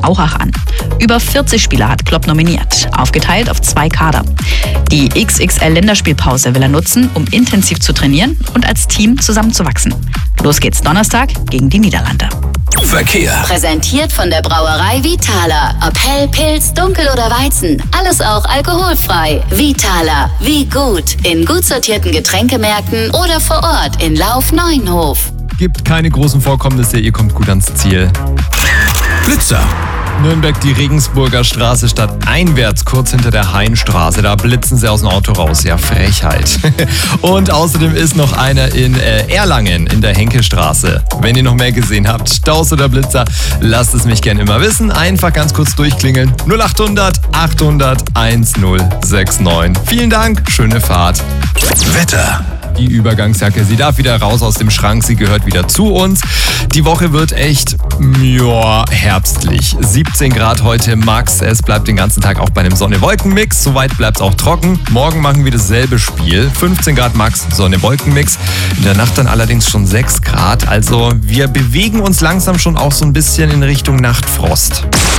Auchach an. Über 40 Spieler hat Klopp nominiert, aufgeteilt auf 2 Kader. Die XXL-Länderspielpause will er nutzen, um intensiv zu trainieren und als Team zusammenzuwachsen. Los geht's Donnerstag gegen die Niederlande. Verkehr. Präsentiert von der Brauerei Vitala. Ob hell, Pilz, dunkel oder Weizen. Alles auch alkoholfrei. Vitala. Wie gut. In gut sortierten Getränkemärkten oder vor Ort in Lauf-Neuenhof. Gibt keine großen Vorkommnisse, ihr kommt gut ans Ziel. Blitzer. Nürnberg, die Regensburger Straße stadteinwärts, kurz hinter der Hainstraße. Da blitzen sie aus dem Auto raus. Ja, Frechheit. Und außerdem ist noch einer in Erlangen in der Henkelstraße. Wenn ihr noch mehr gesehen habt, Staus oder Blitzer, lasst es mich gerne immer wissen. Einfach ganz kurz durchklingeln. 0800 800 1069. Vielen Dank, schöne Fahrt. Wetter. Die Übergangsjacke, sie darf wieder raus aus dem Schrank, sie gehört wieder zu uns. Die Woche wird echt, herbstlich. 17 Grad heute max, es bleibt den ganzen Tag auch bei einem Sonne-Wolken-Mix. Soweit bleibt es auch trocken. Morgen machen wir dasselbe Spiel. 15 Grad max, Sonne-Wolken-Mix. In der Nacht dann allerdings schon 6 Grad. Also wir bewegen uns langsam schon auch so ein bisschen in Richtung Nachtfrost.